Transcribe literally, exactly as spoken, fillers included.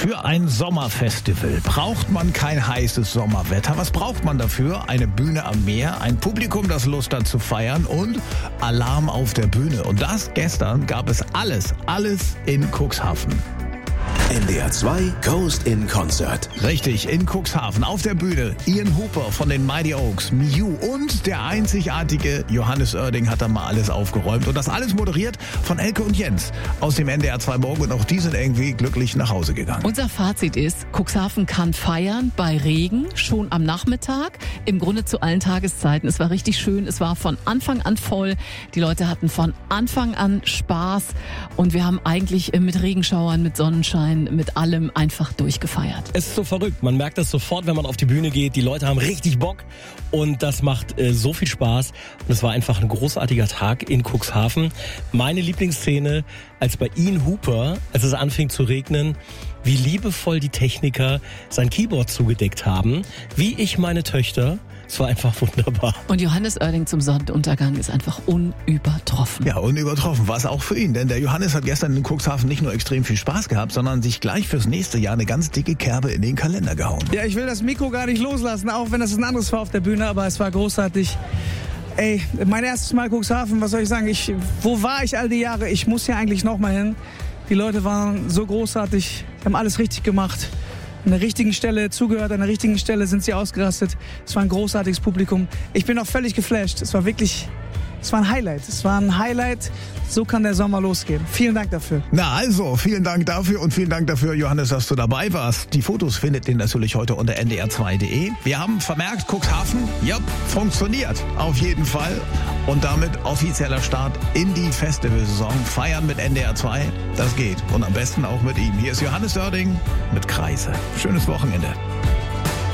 Für ein Sommerfestival braucht man kein heißes Sommerwetter. Was braucht man dafür? Eine Bühne am Meer, ein Publikum, das Lust hat zu feiern und Alarm auf der Bühne. Und das gestern gab es alles, alles in Cuxhaven. N D R zwei Coast in Concert. Richtig, in Cuxhaven auf der Bühne Ian Hooper von den Mighty Oaks, Miu und der einzigartige Johannes Oerding hat da mal alles aufgeräumt. Und das alles moderiert von Elke und Jens aus dem N D R zwei Morgen. Und auch die sind irgendwie glücklich nach Hause gegangen. Unser Fazit ist, Cuxhaven kann feiern bei Regen, schon am Nachmittag, im Grunde zu allen Tageszeiten. Es war richtig schön, es war von Anfang an voll. Die Leute hatten von Anfang an Spaß und wir haben eigentlich mit Regenschauern, mit Sonnenschein, mit allem einfach durchgefeiert. Es ist so verrückt. Man merkt das sofort, wenn man auf die Bühne geht. Die Leute haben richtig Bock und das macht äh, so viel Spaß. Und es war einfach ein großartiger Tag in Cuxhaven. Meine Lieblingsszene, als bei Ian Hooper, als es anfing zu regnen, wie liebevoll die Techniker sein Keyboard zugedeckt haben, wie ich meine Töchter. Es war einfach wunderbar. Und Johannes Oerding zum Sonnenuntergang ist einfach unübertroffen. Ja, unübertroffen war es auch für ihn, denn der Johannes hat gestern in Cuxhaven nicht nur extrem viel Spaß gehabt, sondern sich gleich fürs nächste Jahr eine ganz dicke Kerbe in den Kalender gehauen. Ja, ich will das Mikro gar nicht loslassen, auch wenn das ein anderes war auf der Bühne, aber es war großartig. Ey, mein erstes Mal Cuxhaven, was soll ich sagen? Ich, wo war ich all die Jahre? Ich muss hier eigentlich noch mal hin. Die Leute waren so großartig, haben alles richtig gemacht. An der richtigen Stelle zugehört, an der richtigen Stelle sind sie ausgerastet. Es war ein großartiges Publikum. Ich bin auch völlig geflasht. Es war wirklich, es war ein Highlight. Es war ein Highlight. So kann der Sommer losgehen. Vielen Dank dafür. Na also, vielen Dank dafür und vielen Dank dafür, Johannes, dass du dabei warst. Die Fotos findet ihr natürlich heute unter n d r zwei punkt d e. Wir haben vermerkt, Cuxhaven, ja, funktioniert auf jeden Fall. Und damit offizieller Start in die Festivalsaison. Feiern mit N D R zwei, das geht. Und am besten auch mit ihm. Hier ist Johannes Oerding mit Kreise. Schönes Wochenende.